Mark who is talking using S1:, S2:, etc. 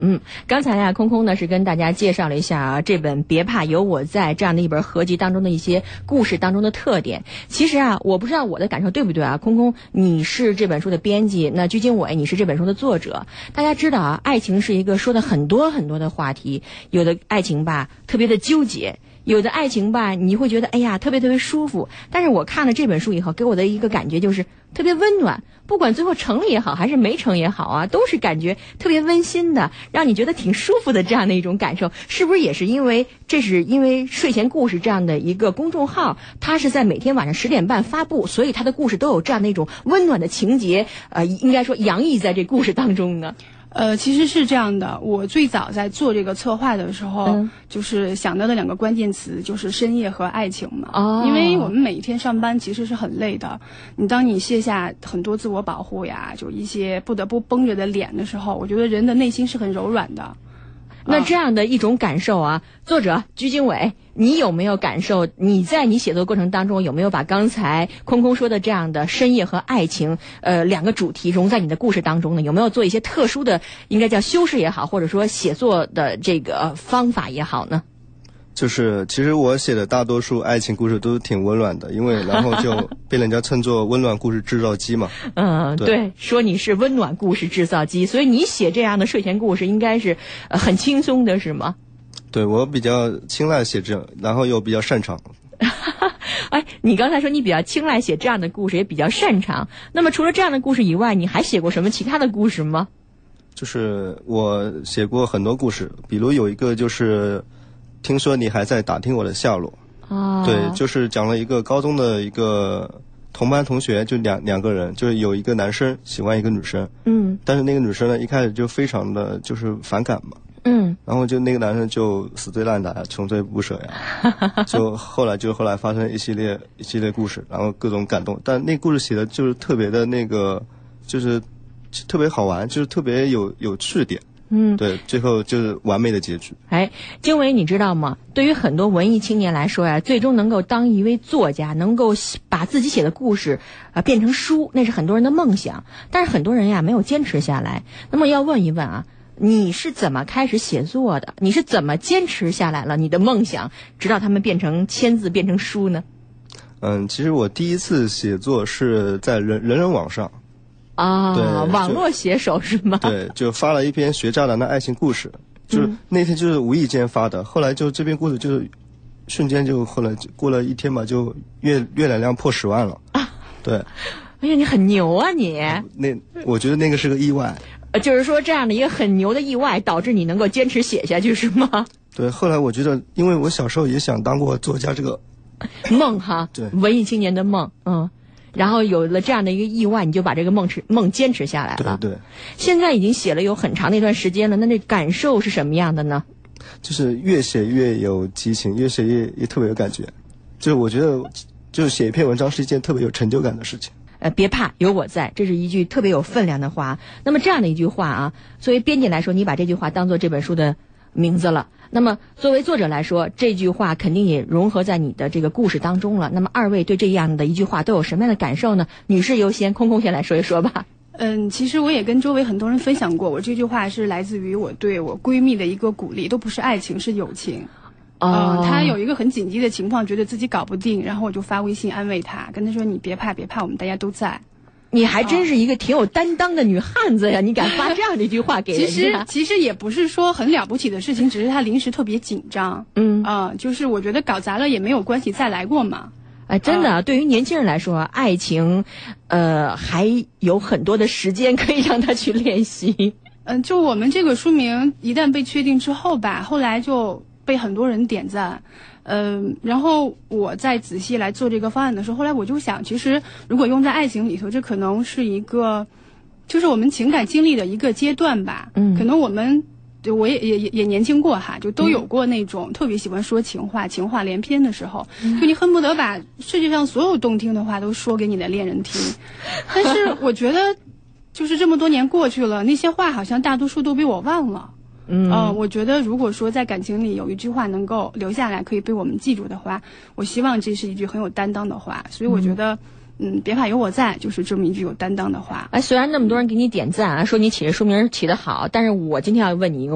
S1: 刚才呀，空空呢是跟大家介绍了一下这本《别怕有我在》这样的一本合集当中的一些故事当中的特点。其实啊，我不知道我的感受对不对啊，空空你是这本书的编辑，那鞠经纬你是这本书的作者。大家知道啊，爱情是一个说的很多很多的话题，有的爱情吧特别的纠结，有的爱情吧你会觉得哎呀特别特别舒服，但是我看了这本书以后给我的一个感觉就是特别温暖，不管最后成了也好还是没成也好啊，都是感觉特别温馨的，让你觉得挺舒服的这样的一种感受。是不是也是因为这是因为睡前故事这样的一个公众号，它是在每天晚上10点半发布，所以它的故事都有这样的一种温暖的情节应该说洋溢在这故事当中呢？
S2: 其实是这样的，我最早在做这个策划的时候，就是想到的2个关键词就是深夜和爱情嘛。因为我们每一天上班其实是很累的，当你卸下很多自我保护呀，就一些不得不绷着的脸的时候，我觉得人的内心是很柔软的。
S1: 那这样的一种感受啊，作者鞠经纬，你有没有感受？你在你写作过程当中有没有把刚才空空说的这样的深夜和爱情2个主题融在你的故事当中呢？有没有做一些特殊的，应该叫修饰也好，或者说写作的这个方法也好呢？
S3: 就是其实我写的大多数爱情故事都挺温暖的，因为然后就被人家称作温暖故事制造机嘛。
S1: 对，说你是温暖故事制造机，所以你写这样的睡前故事应该是很轻松的是吗？
S3: 对，我比较青睐写这样，然后又比较擅长。
S1: 哎，你刚才说你比较青睐写这样的故事，也比较擅长。那么除了这样的故事以外，你还写过什么其他的故事吗？
S3: 就是我写过很多故事，比如有一个就是听说你还在打听我的下落。对，就是讲了一个高中的一个同班同学，就两个人，就是有一个男生喜欢一个女生，但是那个女生呢一开始就非常的就是反感嘛，然后就那个男生就死追烂打，穷追不舍呀，就后来发生一系列故事，然后各种感动，但那故事写的就是特别的那个，就是特别好玩，就是特别有趣点。对，最后就是完美的结局。
S1: 经纬你知道吗？对于很多文艺青年来说呀，最终能够当一位作家，能够把自己写的故事变成书，那是很多人的梦想。但是很多人呀没有坚持下来。那么要问一问啊，你是怎么开始写作的？你是怎么坚持下来了你的梦想，直到他们变成签字变成书呢？
S3: 其实我第一次写作是在人人网上。对，
S1: 网络写手是吗？
S3: 对，就发了一篇学渣男的爱情故事，就是那天就是无意间发的，后来就这篇故事就是瞬间就后来过了1天吧，就阅览量破10万了。对，
S1: 哎呀，你很牛啊你！
S3: 我觉得那个是个意外。
S1: 就是说这样的一个很牛的意外，导致你能够坚持写下去是吗？
S3: 对，后来我觉得，因为我小时候也想当过作家这个
S1: 梦哈，
S3: 对，
S1: 文艺青年的梦，然后有了这样的一个意外，你就把这个梦坚持下来了。
S3: 对，
S1: 现在已经写了有很长的一段时间了，那感受是什么样的呢？
S3: 就是越写越有激情，越写越特别有感觉。就是我觉得，就是写一篇文章是一件特别有成就感的事情。
S1: 别怕，有我在，这是一句特别有分量的话。那么这样的一句话啊，作为编辑来说，你把这句话当做这本书的名字了。那么作为作者来说，这句话肯定也融合在你的这个故事当中了。那么二位对这样的一句话都有什么样的感受呢？女士优先，空空先来说一说吧。
S2: 其实我也跟周围很多人分享过，我这句话是来自于我对我闺蜜的一个鼓励，都不是爱情，是友情。她有一个很紧急的情况，觉得自己搞不定，然后我就发微信安慰她，跟她说你别怕，我们大家都在。
S1: 你还真是一个挺有担当的女汉子呀！你敢发这样的一句话给人家？
S2: 其实也不是说很了不起的事情，只是她临时特别紧张。就是我觉得搞砸了也没有关系，再来过嘛。
S1: 真的，对于年轻人来说，爱情，还有很多的时间可以让他去练习。
S2: 就我们这个书名一旦被确定之后吧，后来就被很多人点赞。然后我再仔细来做这个方案的时候，后来我就想，其实如果用在爱情里头，这可能是一个，就是我们情感经历的一个阶段吧。可能我也年轻过哈，就都有过那种特别喜欢说情话连篇的时候，就你恨不得把世界上所有动听的话都说给你的恋人听。但是我觉得，就是这么多年过去了，那些话好像大多数都被我忘了。我觉得如果说在感情里有一句话能够留下来，可以被我们记住的话，我希望这是一句很有担当的话。所以我觉得，别怕有我在，就是这么一句有担当的话。
S1: 虽然那么多人给你点赞啊，说你起这书名起得好，但是我今天要问你一个